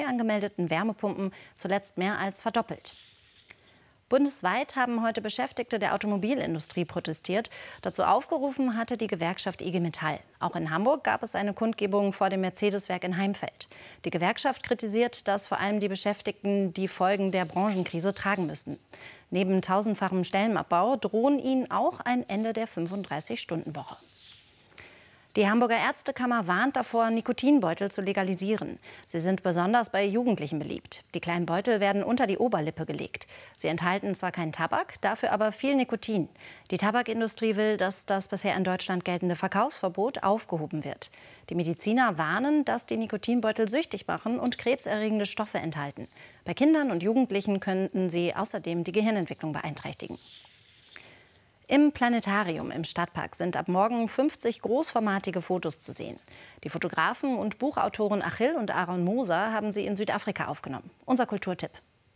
angemeldeten Wärmepumpen zuletzt mehr als verdoppelt. Bundesweit haben heute Beschäftigte der Automobilindustrie protestiert. Dazu aufgerufen hatte die Gewerkschaft IG Metall. Auch in Hamburg gab es eine Kundgebung vor dem Mercedes-Werk in Heimfeld. Die Gewerkschaft kritisiert, dass vor allem die Beschäftigten die Folgen der Branchenkrise tragen müssen. Neben tausendfachem Stellenabbau drohen ihnen auch ein Ende der 35-Stunden-Woche. Die Hamburger Ärztekammer warnt davor, Nikotinbeutel zu legalisieren. Sie sind besonders bei Jugendlichen beliebt. Die kleinen Beutel werden unter die Oberlippe gelegt. Sie enthalten zwar keinen Tabak, dafür aber viel Nikotin. Die Tabakindustrie will, dass das bisher in Deutschland geltende Verkaufsverbot aufgehoben wird. Die Mediziner warnen, dass die Nikotinbeutel süchtig machen und krebserregende Stoffe enthalten. Bei Kindern und Jugendlichen könnten sie außerdem die Gehirnentwicklung beeinträchtigen. Im Planetarium im Stadtpark sind ab morgen 50 großformatige Fotos zu sehen. Die Fotografen und Buchautoren Achill und Aaron Moser haben sie in Südafrika aufgenommen. Unser Kulturtipp.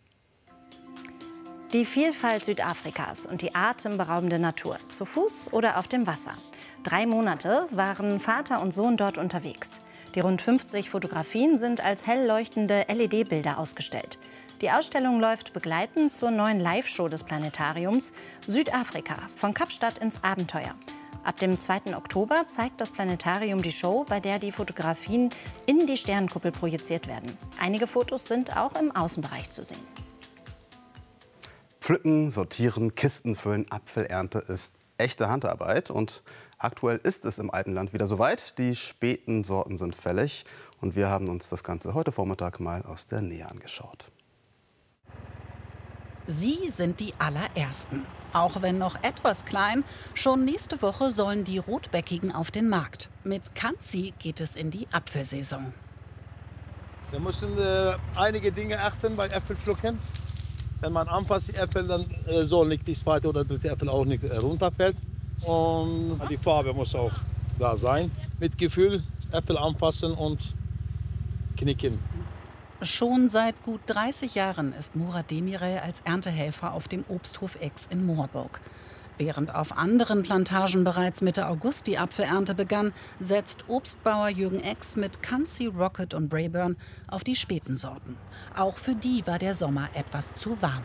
Die Vielfalt Südafrikas und die atemberaubende Natur, zu Fuß oder auf dem Wasser. 3 Monate waren Vater und Sohn dort unterwegs. Die rund 50 Fotografien sind als hell leuchtende LED-Bilder ausgestellt. Die Ausstellung läuft begleitend zur neuen Live-Show des Planetariums Südafrika, von Kapstadt ins Abenteuer. Ab dem 2. Oktober zeigt das Planetarium die Show, bei der die Fotografien in die Sternenkuppel projiziert werden. Einige Fotos sind auch im Außenbereich zu sehen. Pflücken, sortieren, Kisten füllen, Apfelernte ist echte Handarbeit. Und aktuell ist es im Alpenland wieder soweit. Die späten Sorten sind fällig. Und wir haben uns das Ganze heute Vormittag mal aus der Nähe angeschaut. Sie sind die allerersten. Auch wenn noch etwas klein, schon nächste Woche sollen die Rotbäckigen auf den Markt. Mit Kanzi geht es in die Apfelsaison. Wir müssen einige Dinge achten bei Äpfelpflücken. Wenn man anfasst die Äpfel, dann soll nicht die zweite oder dritte Äpfel auch nicht runterfällt. Und die Farbe muss auch da sein. Mit Gefühl Äpfel anfassen und knicken. Schon seit gut 30 Jahren ist Murat Demirel als Erntehelfer auf dem Obsthof Ex in Moorburg. Während auf anderen Plantagen bereits Mitte August die Apfelernte begann, setzt Obstbauer Jürgen Ex mit Kanzi, Rocket und Braeburn auf die späten Sorten. Auch für die war der Sommer etwas zu warm.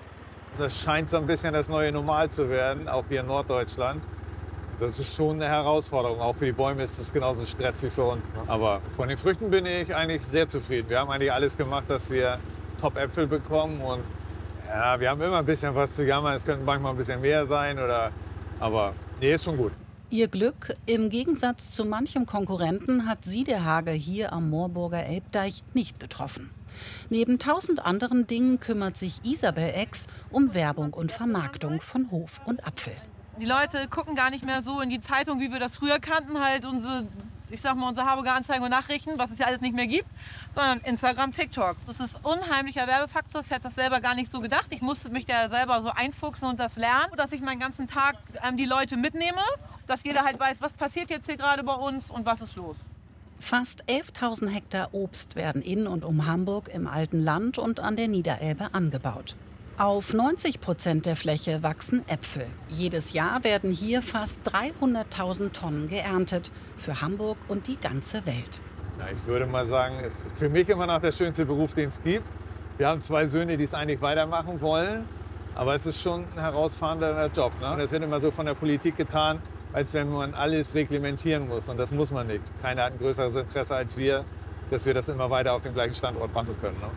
Das scheint so ein bisschen das neue Normal zu werden, auch hier in Norddeutschland. Das ist schon eine Herausforderung. Auch für die Bäume ist es genauso Stress wie für uns. Aber von den Früchten bin ich eigentlich sehr zufrieden. Wir haben eigentlich alles gemacht, dass wir Top-Äpfel bekommen. Und ja, wir haben immer ein bisschen was zu jammern. Es könnte manchmal ein bisschen mehr sein. Aber nee, ist schon gut. Ihr Glück, im Gegensatz zu manchem Konkurrenten, hat Siedehage hier am Moorburger Elbdeich nicht getroffen. Neben 1000 anderen Dingen kümmert sich Isabel Ex um Werbung und Vermarktung von Hof und Apfel. Die Leute gucken gar nicht mehr so in die Zeitung, wie wir das früher kannten, halt unsere Harburger Anzeigen und Nachrichten, was es ja alles nicht mehr gibt, sondern Instagram, TikTok. Das ist unheimlicher Werbefaktor. Ich hätte das selber gar nicht so gedacht. Ich musste mich da selber so einfuchsen und das lernen, dass ich meinen ganzen Tag die Leute mitnehme, dass jeder halt weiß, was passiert jetzt hier gerade bei uns und was ist los. Fast 11.000 Hektar Obst werden in und um Hamburg im alten Land und an der Niederelbe angebaut. Auf 90% der Fläche wachsen Äpfel. Jedes Jahr werden hier fast 300.000 Tonnen geerntet. Für Hamburg und die ganze Welt. Ja, ich würde mal sagen, es ist für mich immer noch der schönste Beruf, den es gibt. Wir haben 2 Söhne, die es eigentlich weitermachen wollen. Aber es ist schon ein herausfordernder Job. Ne? Das wird immer so von der Politik getan, als wenn man alles reglementieren muss. Und das muss man nicht. Keiner hat ein größeres Interesse als wir, dass wir das immer weiter auf dem gleichen Standort machen können. Ne?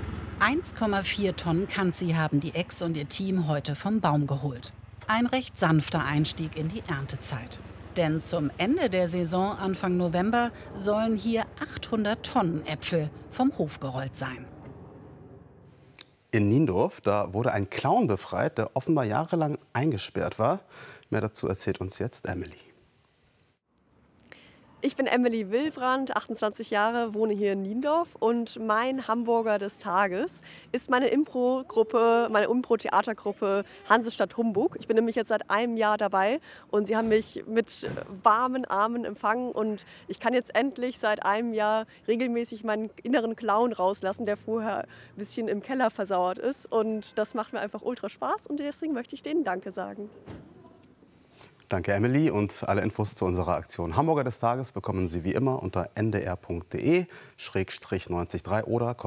1,4 Tonnen Kanzi haben die Ex und ihr Team heute vom Baum geholt. Ein recht sanfter Einstieg in die Erntezeit. Denn zum Ende der Saison, Anfang November, sollen hier 800 Tonnen Äpfel vom Hof gerollt sein. In Niendorf, da wurde ein Clown befreit, der offenbar jahrelang eingesperrt war. Mehr dazu erzählt uns jetzt Emily. Ich bin Emily Willbrand, 28 Jahre, wohne hier in Niendorf und mein Hamburger des Tages ist meine Impro-Gruppe, meine Impro-Theatergruppe Hansestadt Humbug. Ich bin nämlich jetzt seit einem Jahr dabei und sie haben mich mit warmen Armen empfangen und ich kann jetzt endlich seit einem Jahr regelmäßig meinen inneren Clown rauslassen, der vorher ein bisschen im Keller versauert ist und das macht mir einfach ultra Spaß und deswegen möchte ich denen Danke sagen. Danke, Emily. Und alle Infos zu unserer Aktion Hamburger des Tages bekommen Sie wie immer unter ndr.de/93 oder